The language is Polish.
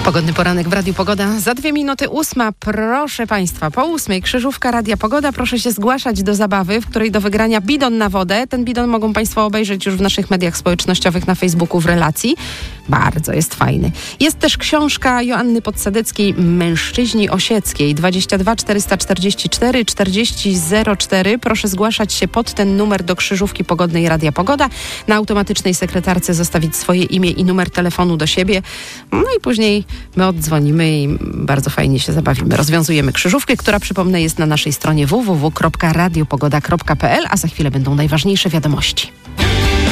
Pogodny poranek w Radiu Pogoda. Za 2 minuty 8. Proszę Państwa, po 8 krzyżówka Radia Pogoda. Proszę się zgłaszać do zabawy, w której do wygrania bidon na wodę. Ten bidon mogą Państwo obejrzeć już w naszych mediach społecznościowych na Facebooku w relacji. Bardzo jest fajny. Jest też książka Joanny Podsadeckiej Mężczyźni Osieckiej 22 444 4004. Proszę zgłaszać się pod ten numer do krzyżówki pogodnej Radia Pogoda. Na automatycznej sekretarce zostawić swoje imię i numer telefonu do siebie. No i później my oddzwonimy i bardzo fajnie się zabawimy. Rozwiązujemy krzyżówkę, która, przypomnę, jest na naszej stronie www.radiopogoda.pl, a za chwilę będą najważniejsze wiadomości.